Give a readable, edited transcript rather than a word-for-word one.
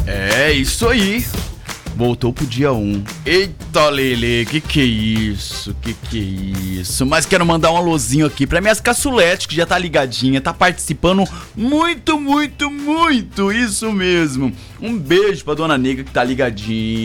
É isso aí. Voltou pro dia 1. Eita, Lele, que é isso? Que é isso? Mas quero mandar um alôzinho aqui pra minhas caçuletes, que já tá ligadinha, tá participando muito, muito, muito. Isso mesmo. Um beijo pra Dona Nega, que tá ligadinha.